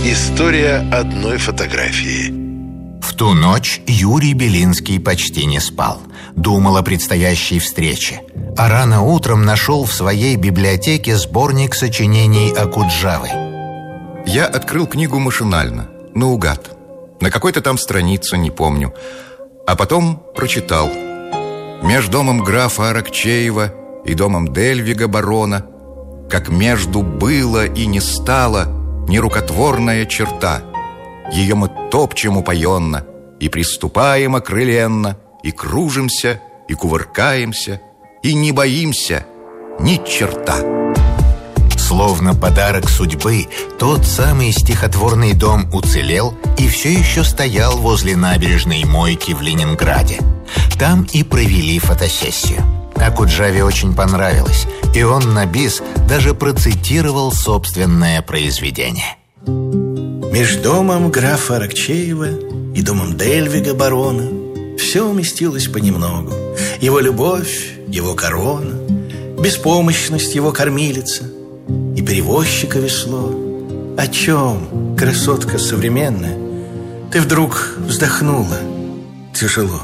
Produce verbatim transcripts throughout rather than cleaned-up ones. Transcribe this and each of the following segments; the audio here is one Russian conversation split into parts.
История одной фотографии. В ту ночь Юрий Белинский почти не спал. Думал о предстоящей встрече. А рано утром нашел в своей библиотеке сборник сочинений Окуджавы. Я открыл книгу машинально, наугад. На какой-то там странице, не помню. А потом прочитал. Между домом графа Аракчеева и домом Дельвига барона, как между было и не стало, нерукотворная черта. Ее мы топчем упоенно, и приступаем окрыленно, и кружимся, и кувыркаемся, и не боимся ни черта. Словно подарок судьбы, тот самый стихотворный дом уцелел и все еще стоял возле набережной мойки в Ленинграде. Там и провели фотосессию. Окуджаве очень понравилось, и он на бис даже процитировал собственное произведение. Между домом графа Аракчеева и домом Дельвига барона все уместилось понемногу. Его любовь, его корона, беспомощность его кормилица и перевозчика весло. О чем, красотка современная, ты вдруг вздохнула тяжело?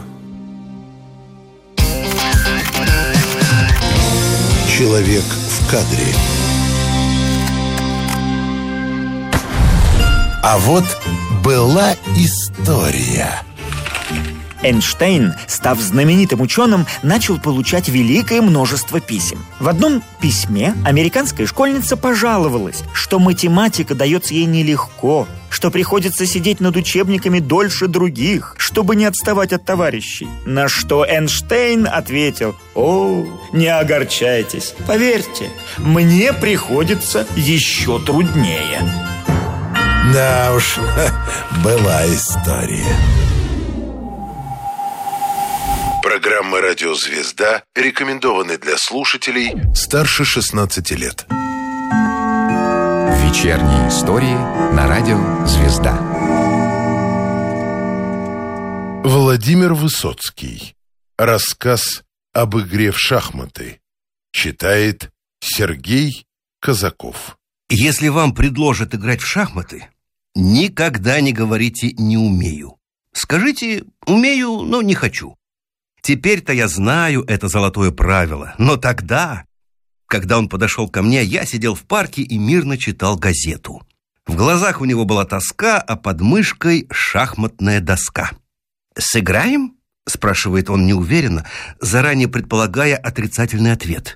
Человек в кадре. А вот была история. Эйнштейн, став знаменитым ученым, начал получать великое множество писем. В одном письме американская школьница пожаловалась, что математика дается ей нелегко, что приходится сидеть над учебниками дольше других, чтобы не отставать от товарищей. На что Эйнштейн ответил: «О, не огорчайтесь, поверьте, мне приходится еще труднее». Да уж, была история. Программа «Радио Звезда» рекомендованы для слушателей старше шестнадцати лет. Вечерние истории на радио «Звезда». Владимир Высоцкий. Рассказ об игре в шахматы. Читает Сергей Казаков. Если вам предложат играть в шахматы, никогда не говорите «не умею». Скажите «умею, но не хочу». Теперь-то я знаю это золотое правило, но тогда, когда он подошел ко мне, я сидел в парке и мирно читал газету. В глазах у него была тоска, а под мышкой шахматная доска. «Сыграем?» – спрашивает он неуверенно, заранее предполагая отрицательный ответ.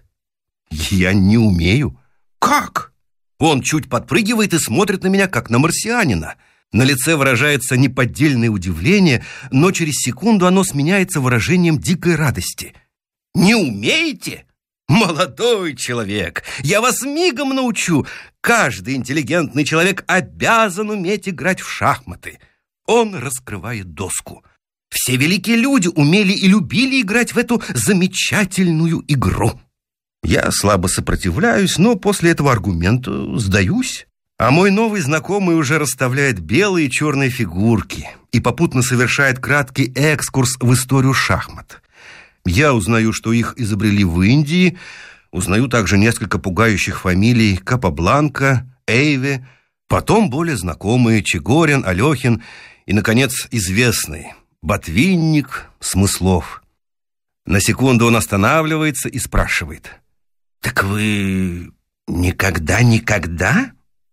«Я не умею». «Как?» Он чуть подпрыгивает и смотрит на меня, как на марсианина. На лице выражается неподдельное удивление, но через секунду оно сменяется выражением дикой радости. «Не умеете? Молодой человек, я вас мигом научу. Каждый интеллигентный человек обязан уметь играть в шахматы». Он раскрывает доску. Все великие люди умели и любили играть в эту замечательную игру. Я слабо сопротивляюсь, но после этого аргумента сдаюсь. А мой новый знакомый уже расставляет белые и черные фигурки и попутно совершает краткий экскурс в историю шахмат. Я узнаю, что их изобрели в Индии, узнаю также несколько пугающих фамилий: Капабланка, Эйве, потом более знакомые: Чегорин, Алехин и, наконец, известный Ботвинник, Смыслов. На секунду он останавливается и спрашивает: «Так вы никогда-никогда?»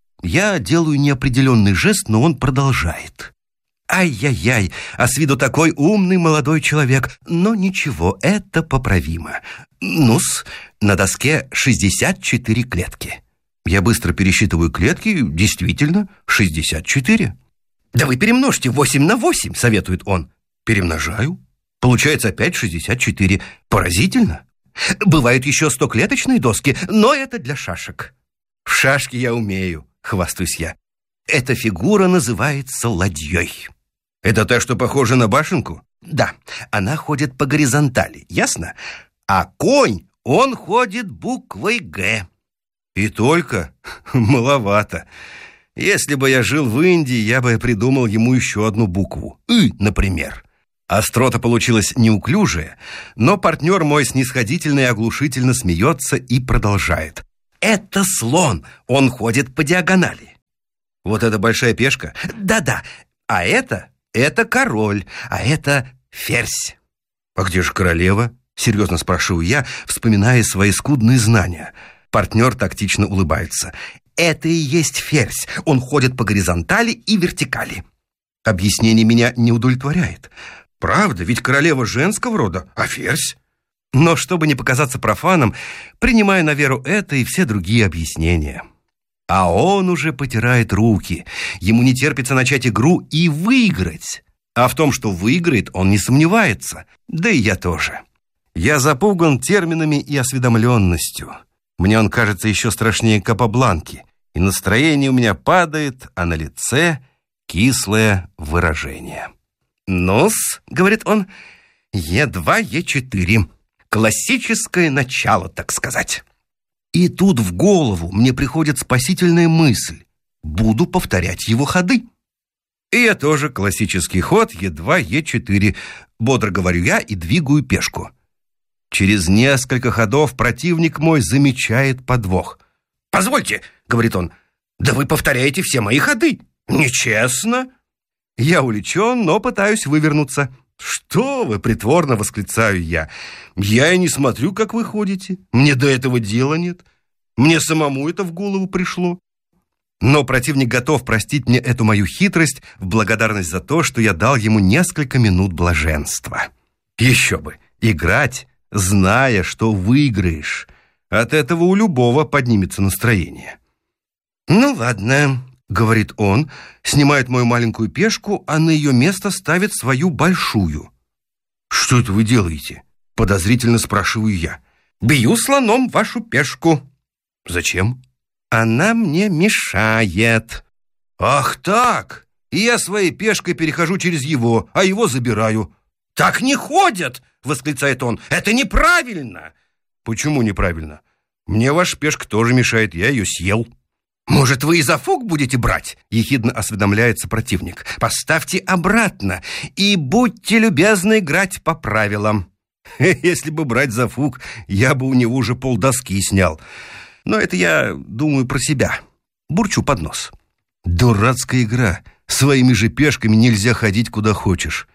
Я делаю неопределенный жест, но он продолжает. Ай-яй-яй, а с виду такой умный молодой человек. Но ничего, это поправимо. Ну-с, на доске шестьдесят четыре клетки. Я быстро пересчитываю клетки, действительно, шестьдесят четыре. «Да вы перемножьте восемь на восемь», советует он. Перемножаю. Получается опять шестьдесят четыре. Поразительно. Бывают еще стоклеточные доски, но это для шашек. В шашки я умею, хвастаюсь я. Эта фигура называется ладьей. Это та, что похожа на башенку? Да, она ходит по горизонтали, ясно? А конь, он ходит буквой «Г». И только маловато. Если бы я жил в Индии, я бы придумал ему еще одну букву. «И», например. Острота получилась неуклюжая, но партнер мой снисходительно и оглушительно смеется и продолжает. Это слон, он ходит по диагонали. Вот эта большая пешка? Да-да. А это, это король, а это ферзь. А где же королева? Серьезно спрашиваю я, вспоминая свои скудные знания. Партнер тактично улыбается. Это и есть ферзь. Он ходит по горизонтали и вертикали. Объяснение меня не удовлетворяет. Правда, ведь королева женского рода, а ферзь? Но чтобы не показаться профаном, принимаю на веру это и все другие объяснения. А он уже потирает руки. Ему не терпится начать игру и выиграть. А в том, что выиграет, он не сомневается. Да и я тоже. Я запуган терминами и осведомленностью. Мне он кажется еще страшнее Капабланки. И настроение у меня падает, а на лице кислое выражение. «Ну-с», — говорит он, — «Е два, Е четыре. Классическое начало, так сказать». И тут в голову мне приходит спасительная мысль. Буду повторять его ходы. И я тоже классический ход Е два, Е четыре. Бодро говорю я и двигаю пешку. Через несколько ходов противник мой замечает подвох. «Позвольте», — говорит он, — «да вы повторяете все мои ходы. Нечестно». Я увлечен, но пытаюсь вывернуться. «Что вы!» — притворно восклицаю я. «Я и не смотрю, как вы ходите. Мне до этого дела нет. Мне самому это в голову пришло». Но противник готов простить мне эту мою хитрость в благодарность за то, что я дал ему несколько минут блаженства. Еще бы! Играть, зная, что выиграешь. От этого у любого поднимется настроение. «Ну ладно», — говорит он, снимает мою маленькую пешку, а на ее место ставит свою большую. «Что это вы делаете?» — подозрительно спрашиваю я. «Бью слоном вашу пешку». «Зачем?» «Она мне мешает». «Ах так! И я своей пешкой перехожу через его, а его забираю». «Так не ходят!» — восклицает он. «Это неправильно!» «Почему неправильно? Мне ваша пешка тоже мешает, я ее съел». «Может, вы и за фук будете брать?» — ехидно осведомляется противник. «Поставьте обратно и будьте любезны играть по правилам». Если бы брать за фук, я бы у него уже полдоски снял. Но это я думаю про себя. Бурчу под нос. Дурацкая игра. Своими же пешками нельзя ходить куда хочешь.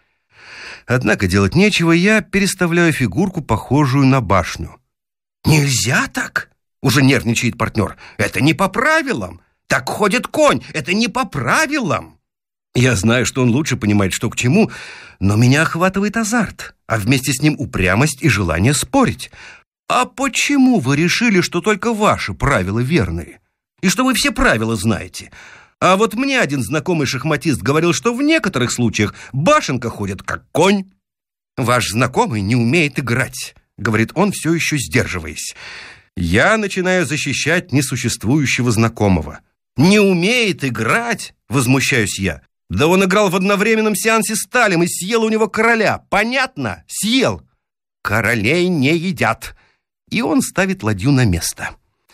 Однако делать нечего, я переставляю фигурку, похожую на башню. «Нельзя так?» — уже нервничает партнер. «Это не по правилам. Так ходит конь. Это не по правилам». Я знаю, что он лучше понимает, что к чему, но меня охватывает азарт, а вместе с ним упрямость и желание спорить. «А почему вы решили, что только ваши правила верные? И что вы все правила знаете? А вот мне один знакомый шахматист говорил, что в некоторых случаях башенка ходит как конь». «Ваш знакомый не умеет играть», — говорит он, все еще сдерживаясь. Я начинаю защищать несуществующего знакомого. «Не умеет играть?» — возмущаюсь я. «Да он играл в одновременном сеансе с Талем и съел у него короля. Понятно? Съел». «Королей не едят». И он ставит ладью на место.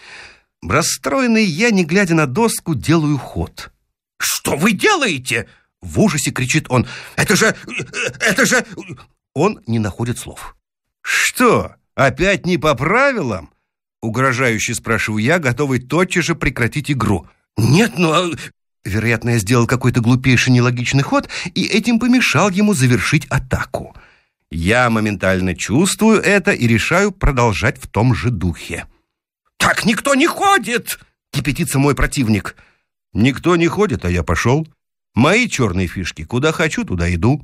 Расстроенный я, не глядя на доску, делаю ход. «Что вы делаете?» — в ужасе кричит он. «Это же... это же...» Он не находит слов. «Что, опять не по правилам?» — угрожающе спрашиваю я, готовый тотчас же прекратить игру. «Нет, но...» Вероятно, я сделал какой-то глупейший нелогичный ход и этим помешал ему завершить атаку. Я моментально чувствую это и решаю продолжать в том же духе. «Так никто не ходит!» — кипятится мой противник. «Никто не ходит, а я пошел. Мои черные фишки. Куда хочу, туда иду».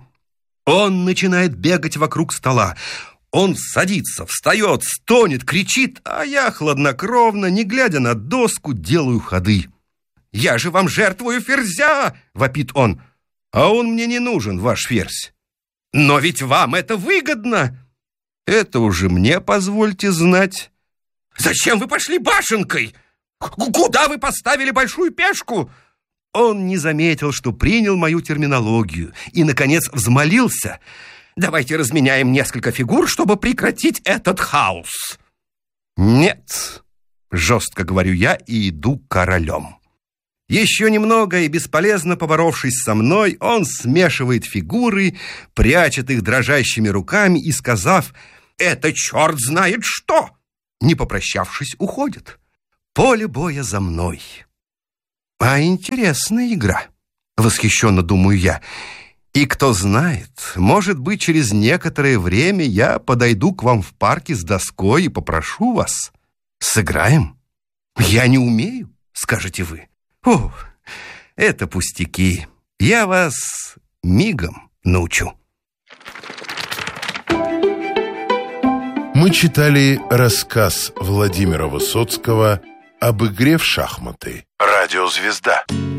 Он начинает бегать вокруг стола. Он садится, встает, стонет, кричит, а я хладнокровно, не глядя на доску, делаю ходы. «Я же вам жертвую ферзя!» — вопит он. «А он мне не нужен, ваш ферзь». «Но ведь вам это выгодно!» «Это уже мне позвольте знать». «Зачем вы пошли башенкой? Куда вы поставили большую пешку?» Он не заметил, что принял мою терминологию и, наконец, взмолился. «Давайте разменяем несколько фигур, чтобы прекратить этот хаос». «Нет», — жестко говорю я и иду королем. Еще немного, и бесполезно поборовшись со мной, он смешивает фигуры, прячет их дрожащими руками и, сказав «это черт знает что!», не попрощавшись, уходит. Поле боя за мной. А интересная игра, восхищенно думаю я. И кто знает, может быть, через некоторое время я подойду к вам в парке с доской и попрошу вас. Сыграем? Я не умею, скажете вы. О, это пустяки. Я вас мигом научу. Мы читали рассказ Владимира Высоцкого об игре в шахматы. Радиозвезда.